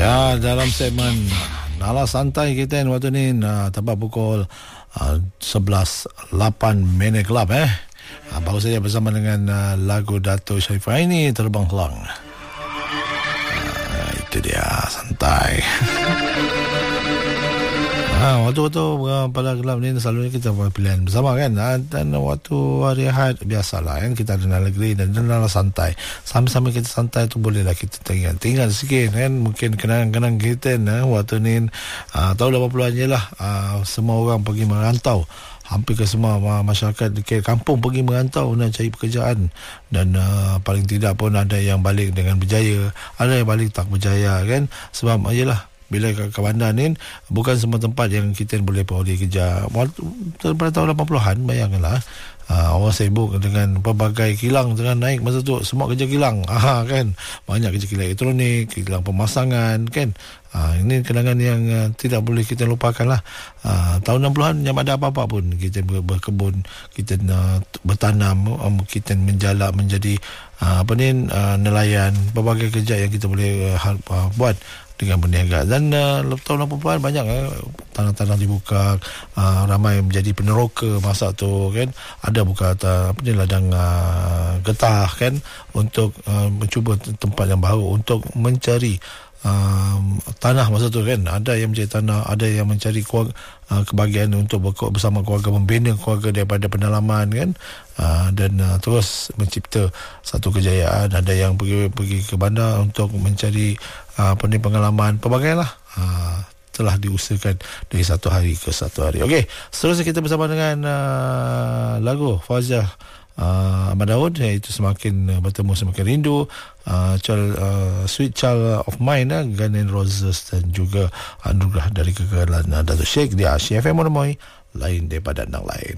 Ya, dalam segmen Nala Santai kita waktu ni tepat pukul 11.08 Club baru saja bersama dengan lagu Dato' Sharifah ini Terbang Helang. Itu dia santai. Waktu-waktu pada gelap ni selalunya kita buat pilihan bersama kan, dan waktu hari Ahad biasalah kan, kita ada Nala Green dan Nala Santai. Sama-sama kita santai tu bolehlah kita tinggal sikit kan, mungkin kenang-kenang kita waktu ni tahun 80-an je lah. Semua orang pergi merantau, hampir ke semua masyarakat di kampung pergi merantau nak cari pekerjaan, dan paling tidak pun ada yang balik dengan berjaya, ada yang balik tak berjaya kan. Sebab ajalah bila ke bandar ni bukan semua tempat yang kita boleh peroleh kerja. Pada tahun 80-an bayangkanlah, orang sibuk dengan pelbagai kilang tengah naik masa tu, semua kerja kilang kan, banyak kerja kilang elektronik, kilang pemasangan kan. Ini kenangan yang tidak boleh kita lupakan lah. Tahun 60-an yang ada apa-apa pun kita berkebun, kita bertanam, kita menjalak menjadi nelayan, berbagai kerja yang kita boleh buat dengan berniaga. Dan tahun 80-an banyak tanah-tanah dibuka, ramai menjadi peneroka masa tu kan. Ada buka ladang getah kan, untuk mencuba tempat yang baru untuk mencari tanah masa tu kan. Ada yang mencari tanah, ada yang mencari kebahagiaan untuk bersama keluarga, membina keluarga daripada pendalaman kan, dan terus mencipta satu kejayaan. Ada yang pergi ke bandar untuk mencari pengalaman, pelbagai lah telah diusahakan dari satu hari ke satu hari. Okey, seterusnya kita bersama dengan lagu Fauzia Ahmad Daud, iaitu Semakin Bertemu Semakin Rindu, Sweet Child of Mine, Guns N' Roses, dan juga Anugerah dari Kegagalan Dato' Sheikh di Asia FM Monomoy, lain daripada anak lain.